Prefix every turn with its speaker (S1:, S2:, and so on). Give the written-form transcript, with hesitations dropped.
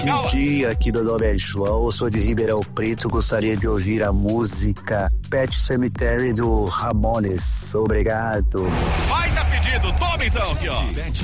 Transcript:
S1: Bom dia, aqui meu nome é João, eu sou de Ribeirão Preto, gostaria de ouvir a música Pet Cemetery do Ramones. Obrigado.
S2: Vai tá pedido, toma então aqui, ó.